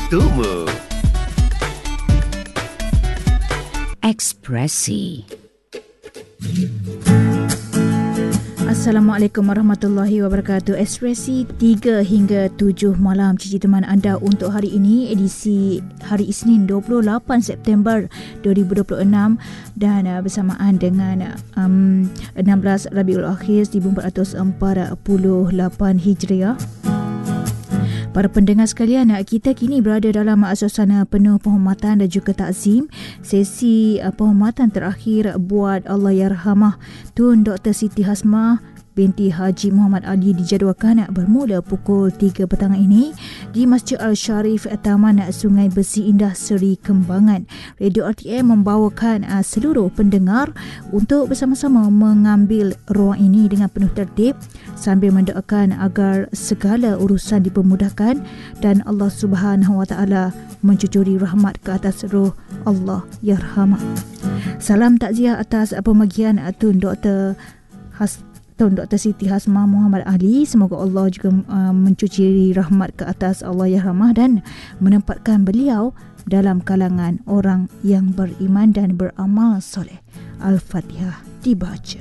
Tumu. Ekspresi. Assalamualaikum warahmatullahi wabarakatuh. Ekspresi 3 hingga 7 malam cici teman anda untuk hari ini, edisi hari Isnin 28 September 2026 dan bersamaan dengan 16 Rabiul Akhir 1448 Hijriah. Para pendengar sekalian, kita kini berada dalam suasana penuh penghormatan dan juga takzim. Sesi penghormatan terakhir buat Allahyarhamah Tun Dr. Siti Hasmah binti Haji Muhammad Ali dijadualkan bermula pukul 3 petang ini di Masjid Al-Sharif Taman Sungai Besi Indah Seri Kembangan. Radio RTM membawakan seluruh pendengar untuk bersama-sama mengambil ruang ini dengan penuh tertib sambil mendoakan agar segala urusan dipermudahkan dan Allah Subhanahu Wa Taala mencucuri rahmat ke atas roh Allahyarhamah. Salam takziah atas pembagian Tun Dr. Siti Hasmah Muhammad Ali. Semoga Allah juga mencuci rahmat ke atas Allahyarhamah dan menempatkan beliau dalam kalangan orang yang beriman dan beramal soleh. Al-Fatihah dibaca.